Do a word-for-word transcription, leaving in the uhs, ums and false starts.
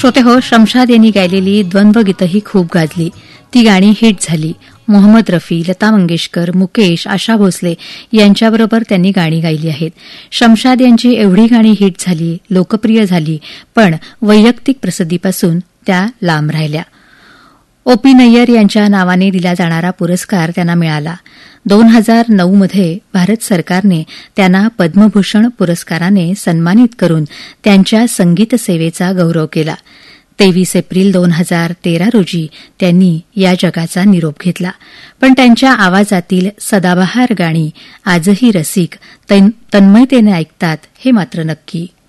श्रोते हो, शमशाद यांनी गायलेली द्वंद्वगीतंही खूप गाजली. ती गाणी हिट झाली. मोहम्मद रफी, लता मंगेशकर, मुकेश, आशा भोसले यांच्याबरोबर त्यांनी गाणी गायली आहेत. शमशाद यांची एवढी गाणी हिट झाली, लोकप्रिय झाली, पण वैयक्तिक प्रसिद्धीपासून त्या लांब राहिल्या. ओ पी नय्यर यांच्या नावाने दिला जाणारा पुरस्कार त्यांना मिळाला. दोन हजार नऊ मध्ये भारत सरकारने त्यांना पद्मभूषण पुरस्काराने सन्मानित करून त्यांच्या संगीत सेवेचा गौरव केला. तेवीस एप्रिल दोन हजार तेरा रोजी त्यांनी या जगाचा निरोप घेतला. पण त्यांच्या आवाजातील सदाबहार गाणी आजही रसिक तन्मयतेने ऐकतात हे मात्र नक्की.